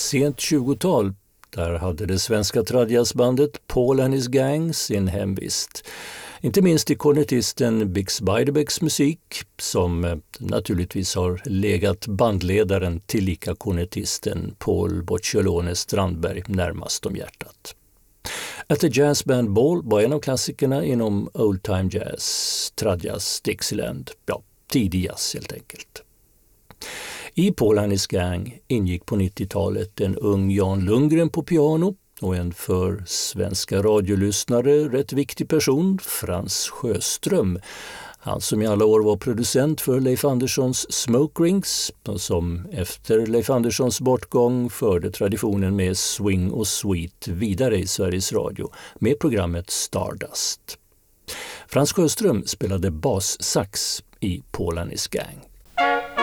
sent 20-tal. Där hade det svenska tradjazzbandet Paul and his Gang sin hemvist. Inte minst i kornetisten Bix Beiderbecks musik, som naturligtvis har legat bandledaren tillika kornetisten Paul Bocciolone Strandberg närmast om hjärtat. At the Jazz Band Ball var en av klassikerna inom Old Time Jazz, tradjazz, Dixieland, tidig jazz helt enkelt. I Paul and his Gang ingick på 90-talet en ung Jan Lundgren på piano och en för svenska radiolyssnare rätt viktig person, Frans Sjöström. Han som i alla år var producent för Leif Anderssons Smoke Rings och som efter Leif Anderssons bortgång förde traditionen med swing och sweet vidare i Sveriges Radio med programmet Stardust. Frans Sjöström spelade bassax i Paul and his Gang.